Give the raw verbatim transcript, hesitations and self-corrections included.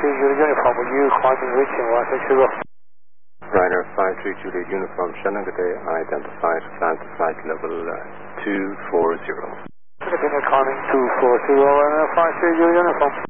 three Juliet Uniform, will you climbing reaching Wasser Sugar? Ryanair five three Juliet Uniform, Shannon, good day, identified, flight to flight level uh, two four zero. Philippine climbing two four zero, Ryanair five three Juliet Uniform.